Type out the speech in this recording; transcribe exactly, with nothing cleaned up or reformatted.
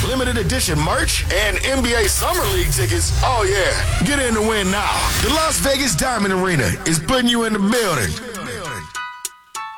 limited edition merch, and N B A Summer League tickets. Oh, yeah. Get in to win now. The Las Vegas Diamond Arena is putting you in the building.